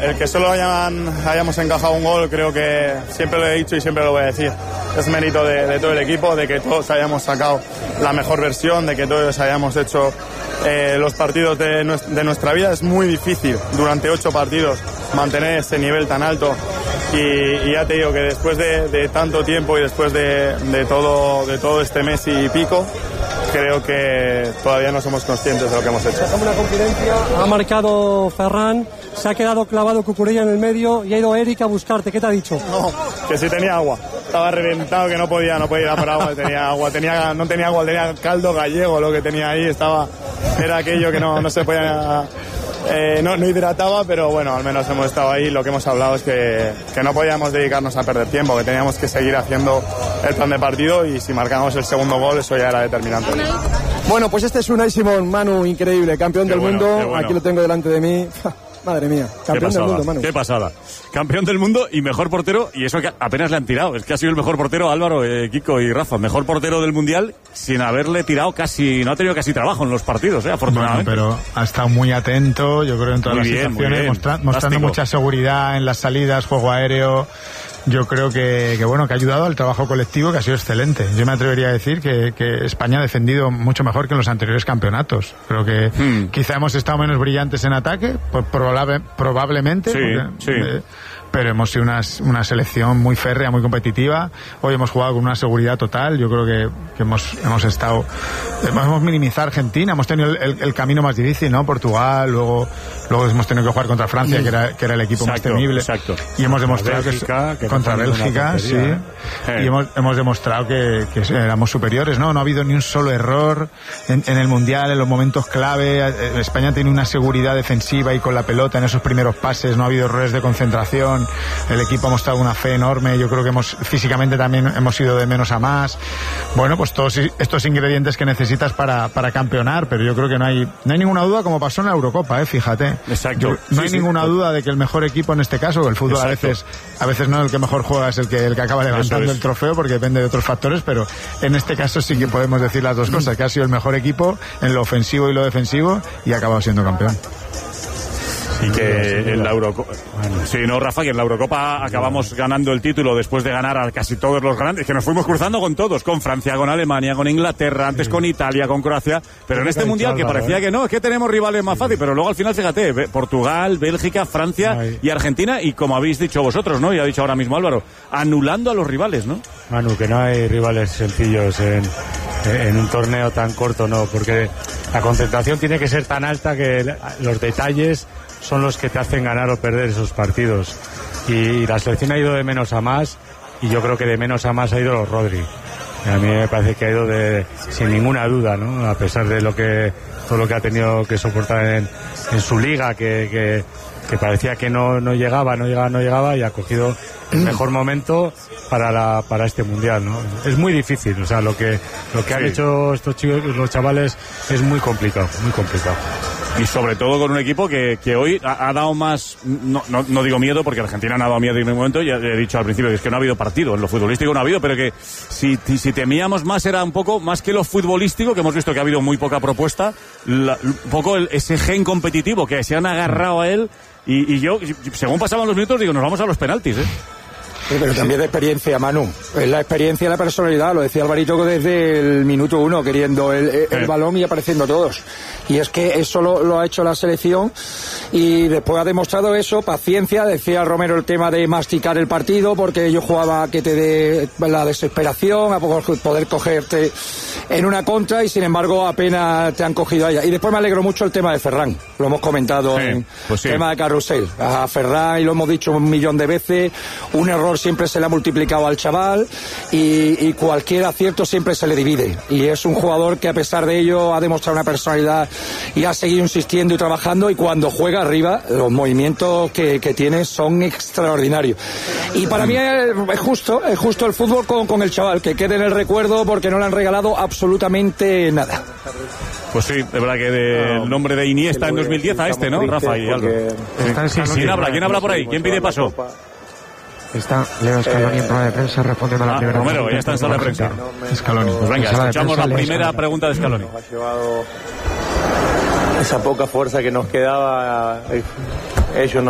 el que solo hayamos encajado un gol, creo que siempre lo he dicho y siempre lo voy a decir, es mérito de todo el equipo, de que todos hayamos sacado la mejor versión, de que todos hayamos hecho los partidos de nuestra vida. Es muy difícil durante 8 partidos mantener ese nivel tan alto y ya te digo que después de tanto tiempo y después de todo este mes y pico, creo que todavía no somos conscientes de lo que hemos hecho. Una confidencia, ha marcado Ferran, se ha quedado clavado Cucurella en el medio y ha ido Eric a buscarte. ¿Qué te ha dicho? No, que si tenía agua. Estaba reventado, que no podía ir a por agua. Tenía agua, no tenía agua, tenía caldo gallego lo que tenía ahí. Era aquello que no se podía... no hidrataba, pero bueno, al menos hemos estado ahí. Lo que hemos hablado es que no podíamos dedicarnos a perder tiempo, que teníamos que seguir haciendo el plan de partido y si marcamos el segundo gol eso ya era determinante. Bueno, pues este es Unai Simón, Manu, increíble, campeón del mundo, bueno. Aquí lo tengo delante de mí. Madre mía, campeón del mundo, Manu. Qué pasada. Campeón del mundo y mejor portero, y eso que apenas le han tirado. Es que ha sido el mejor portero, Álvaro, Kiko y Rafa. Mejor portero del mundial sin haberle tirado casi, no ha tenido casi trabajo en los partidos, afortunadamente. Bueno, pero ha estado muy atento, yo creo, en todas las situaciones, mostrando mucha seguridad en las salidas, juego aéreo. Yo creo que ha ayudado al trabajo colectivo, que ha sido excelente. Yo me atrevería a decir que España ha defendido mucho mejor que en los anteriores campeonatos. Creo que quizá hemos estado menos brillantes en ataque, probablemente. Sí, porque, pero hemos sido una selección muy férrea, muy competitiva. Hoy hemos jugado con una seguridad total. Yo creo que hemos estado... Hemos minimizado a Argentina, hemos tenido el camino más difícil, ¿no? Portugal, luego hemos tenido que jugar contra Francia, que era el equipo más temible. Exacto. Y hemos demostrado contra Bélgica, sí. Y hemos demostrado que éramos superiores, ¿no? No ha habido ni un solo error en el Mundial, en los momentos clave. España tiene una seguridad defensiva y con la pelota en esos primeros pases no ha habido errores de concentración. El equipo ha mostrado una fe enorme. Yo creo que físicamente también hemos ido de menos a más. Bueno, pues todos estos ingredientes que necesitas para campeonar, pero yo creo que no hay ninguna duda, como pasó en la Eurocopa, fíjate. Exacto. No hay ninguna duda de que el mejor equipo en este caso, el fútbol a veces no el que mejor juega es el que acaba levantando el trofeo, porque depende de otros factores, pero en este caso sí que podemos decir las dos cosas, que ha sido el mejor equipo en lo ofensivo y lo defensivo y ha acabado siendo campeón. Y que en la Eurocopa... Bueno, sí, no, Rafa, que en la Eurocopa acabamos ganando el título después de ganar a casi todos los grandes, que nos fuimos cruzando con todos, con Francia, con Alemania, con Inglaterra, antes con Italia, con Croacia, pero en este Mundial que parecía que no, es que tenemos rivales más fáciles, pero luego al final, fíjate, Portugal, Bélgica, Francia y Argentina, y como habéis dicho vosotros, ¿no? Y ha dicho ahora mismo Álvaro, anulando a los rivales, ¿no? Manu, que no hay rivales sencillos en un torneo tan corto, no, porque la concentración tiene que ser tan alta que los detalles son los que te hacen ganar o perder esos partidos. Y la selección ha ido de menos a más, y yo creo que de menos a más ha ido los Rodri. A mí me parece que ha ido sin ninguna duda, ¿no? A pesar de todo lo que ha tenido que soportar en su liga, que parecía que no llegaba, y ha cogido el mejor momento para este mundial, ¿no? Es muy difícil, o sea, lo que han hecho estos chicos, los chavales, es muy complicado. Y sobre todo con un equipo que hoy ha dado más, no digo miedo, porque Argentina no ha dado miedo en ningún momento, ya he dicho al principio que es que no ha habido partido, en lo futbolístico no ha habido, pero que si temíamos más era un poco más que lo futbolístico, que hemos visto que ha habido muy poca propuesta, un poco ese gen competitivo que se han agarrado a él, y yo, según pasaban los minutos, digo, nos vamos a los penaltis, Pero también de experiencia, Manu. Es la experiencia y la personalidad. Lo decía Alvarito desde el minuto 1, queriendo el balón y apareciendo todos. Y es que eso lo ha hecho la selección, y después ha demostrado eso, paciencia. Decía Romero el tema de masticar el partido, porque yo jugaba que te dé la desesperación, a poder cogerte en una contra, y sin embargo apenas te han cogido a ella. Y después me alegro mucho el tema de Ferran. Lo hemos comentado en tema de Carrusel. A Ferran, y lo hemos dicho 1.000.000 de veces, un error siempre se le ha multiplicado al chaval, y cualquier acierto siempre se le divide, y es un jugador que a pesar de ello ha demostrado una personalidad y ha seguido insistiendo y trabajando, y cuando juega arriba los movimientos que tiene son extraordinarios, y para mí es justo el fútbol con el chaval, que quede en el recuerdo, porque no le han regalado absolutamente nada. Pues sí, es verdad que del nombre de Iniesta en 2010 a este, ¿no, Rafa y Aldo? ¿Quién habla por ahí? ¿Quién pide paso? Está Leo Scaloni en rueda de prensa respondiendo a la primera pregunta. Romero, ya está en sala de prensa. Scaloni. Pues venga, escuchamos la primera pregunta de Scaloni. Ha llevado esa poca fuerza que nos quedaba, ellos